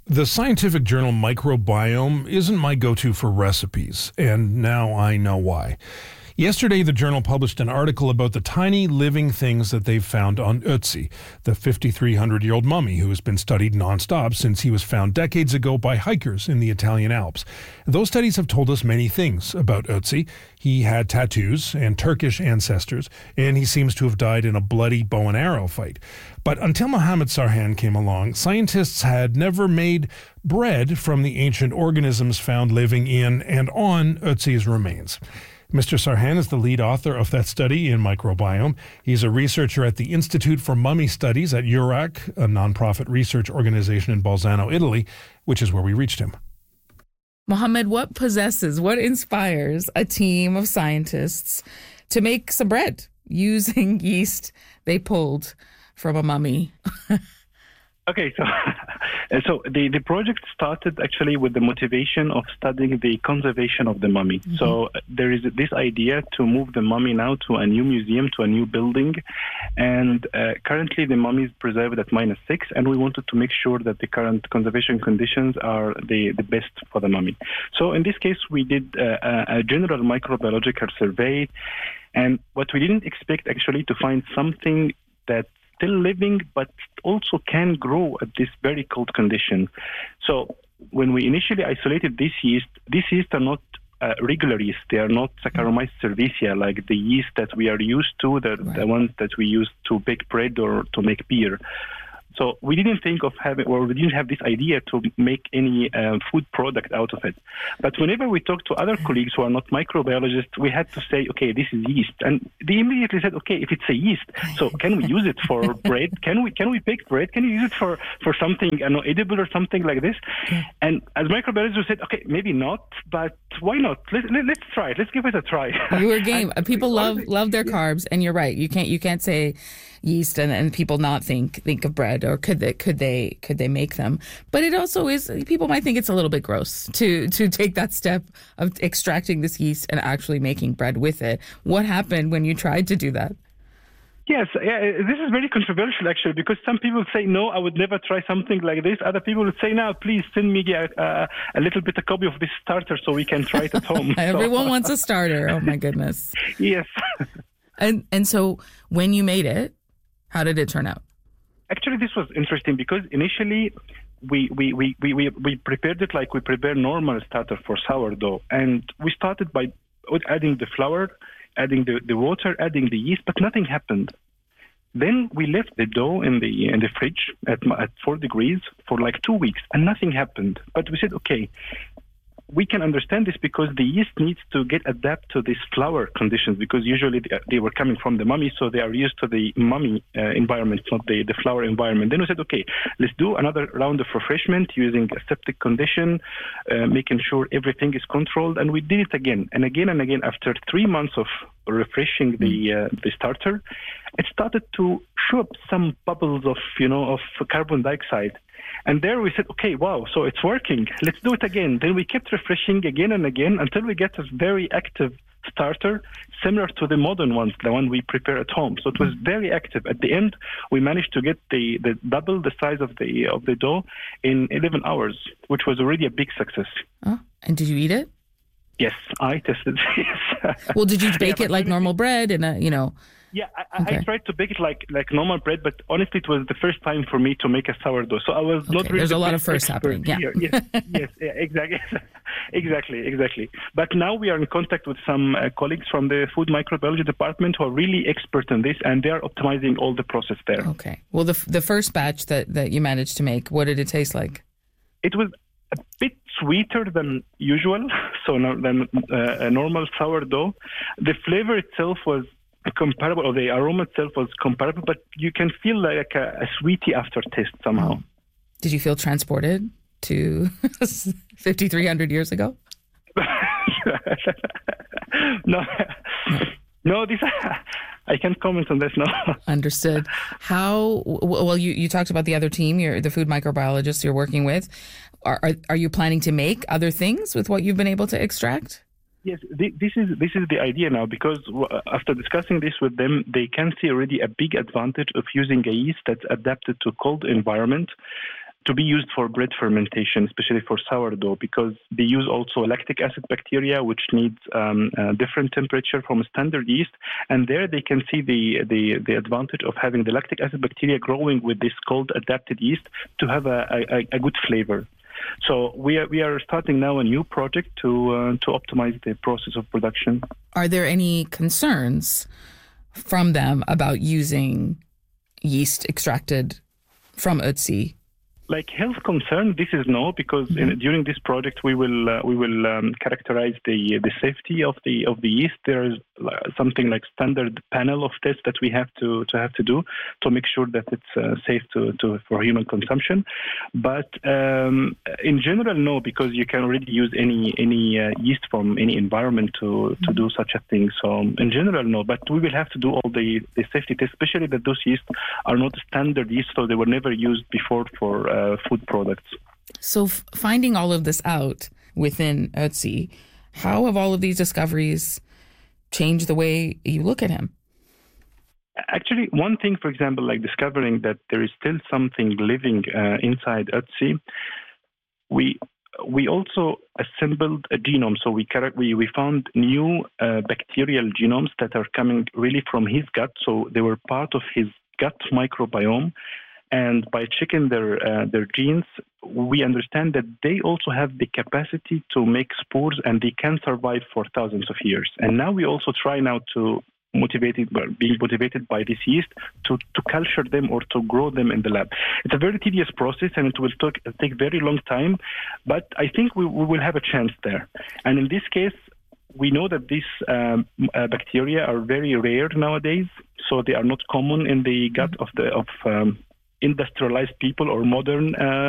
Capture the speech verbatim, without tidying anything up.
The scientific journal Microbiome isn't my go-to for recipes, and now I know why. Yesterday, the journal published an article about the tiny living things that they've found on Ötzi, the fifty-three hundred-year-old mummy who has been studied nonstop since he was found decades ago by hikers in the Italian Alps. Those studies have told us many things about Ötzi. He had tattoos and Turkish ancestors, and he seems to have died in a bloody bow and arrow fight. But until Mohammed Sarhan came along, scientists had never made bread from the ancient organisms found living in and on Ötzi's remains. Mister Sarhan is the lead author of that study in Microbiome. He's a researcher at the Institute for Mummy Studies at EURAC, a nonprofit research organization in Bolzano, Italy, which is where we reached him. Mohammed, what possesses, what inspires a team of scientists to make some bread using yeast they pulled from a mummy? Okay, so so the, the project started actually with the motivation of studying the conservation of the mummy. Mm-hmm. So there is this idea to move the mummy now to a new museum, to a new building. And uh, currently the mummy is preserved at minus six, and we wanted to make sure that the current conservation conditions are the, the best for the mummy. So in this case, we did uh, a, a general microbiological survey. And what we didn't expect actually to find something that still living, but also can grow at this very cold condition. So when we initially isolated this yeast, these yeast are not uh, regular yeast. They are not Saccharomyces cerevisiae, like the yeast that we are used to, the, right. the ones that we use to bake bread or to make beer. So we didn't think of having, or we didn't have this idea to make any uh, food product out of it. But whenever we talked to other colleagues who are not microbiologists, we had to say, okay, this is yeast. And they immediately said, okay, if it's a yeast, so can we use it for bread? Can we can we bake bread? Can you use it for, for something you know, edible or something like this? And as microbiologists, we said, okay, maybe not, but why not? Let, let, let's try it. Let's give it a try. You were game. And people love love their carbs, and you're right. You can't you can't say yeast and, and people not think think of bread, or could they could they could they make them? But it also is, people might think it's a little bit gross to to take that step of extracting this yeast and actually making bread with it. What happened when you tried to do that? Yes, yeah, this is very controversial actually, because some people say, no, I would never try something like this. Other people would say, no, please send me a, a, a little bit a copy of this starter so we can try it at home. Everyone so. wants a starter. Oh my goodness. Yes. And and so when you made it, how did it turn out? Actually, this was interesting because initially we we, we, we, we we prepared it like we prepare normal starter for sourdough. And we started by adding the flour, adding the, the water, adding the yeast, but nothing happened. Then we left the dough in the in the fridge at, at four degrees for like two weeks, and nothing happened. But we said, okay, we can understand this because the yeast needs to get adapt to these flour conditions, because usually they, they were coming from the mummy, so they are used to the mummy uh, environment, not the, the flour environment. Then we said, okay, let's do another round of refreshment using aseptic condition, uh, making sure everything is controlled. And we did it again and again and again. After three months of refreshing the uh, the starter, it started to show up some bubbles of, you know, of carbon dioxide. And there we said, okay, wow, so it's working. Let's do it again. Then we kept refreshing again and again until we get a very active starter, similar to the modern ones, the one we prepare at home. So it was very active. At the end, we managed to get the, the double the size of the of the dough in eleven hours, which was already a big success. Oh, and did you eat it? Yes, I tested. Yes. Well, did you bake yeah, it like normal bread and a, you know? Yeah, I, okay. I tried to bake it like like normal bread, but honestly, it was the first time for me to make a sourdough. So I was okay. not really. There's the a lot of firsts happening. Yeah. Here. Yes, yes, yeah, exactly, exactly, exactly. But now we are in contact with some uh, colleagues from the food microbiology department who are really expert in this, and they are optimizing all the process there. Okay. Well, the the first batch that, that you managed to make, what did it taste like? It was a bit sweeter than usual, so no, than uh, a normal sourdough. The flavor itself was comparable, or the aroma itself was comparable, but you can feel like a, a sweetie aftertaste somehow. Did you feel transported to fifty-three hundred years ago? no, no, this I can't comment on this now. Understood. How well you, you talked about the other team, you're the food microbiologists you're working with. Are, are are you planning to make other things with what you've been able to extract? Yes, this is this is the idea now, because after discussing this with them, they can see already a big advantage of using a yeast that's adapted to cold environment. to be used for bread fermentation, especially for sourdough, because they use also lactic acid bacteria, which needs um, a different temperature from standard yeast. And there they can see the, the, the advantage of having the lactic acid bacteria growing with this cold adapted yeast to have a, a, a good flavor. So we are we are starting now a new project to uh, to optimize the process of production. Are there any concerns from them about using yeast extracted from Ötzi? Like health concern, this is no, because mm-hmm. in, during this project we will uh, we will um, characterize the the safety of the of the yeast. There is something like standard panel of tests that we have to, to have to do to make sure that it's uh, safe to, to for human consumption. But um, in general, no, because you can already use any any uh, yeast from any environment to mm-hmm. to do such a thing. So in general, no. But we will have to do all the, the safety tests, especially that those yeast are not standard yeast, so they were never used before for Uh, food products. So f- finding all of this out within Ötzi, how have all of these discoveries changed the way you look at him? Actually, one thing, for example, like discovering that there is still something living uh, inside Ötzi, we we also assembled a genome. So we we, we found new uh, bacterial genomes that are coming really from his gut. So they were part of his gut microbiome. And by checking their uh, their genes, we understand that they also have the capacity to make spores, and they can survive for thousands of years. And now we also try now to motivate it, being motivated by this yeast to, to culture them or to grow them in the lab. It's a very tedious process, and it will take take very long time. But I think we, we will have a chance there. And in this case, we know that these um, uh, bacteria are very rare nowadays, so they are not common in the gut of the of um, industrialized people or modern uh,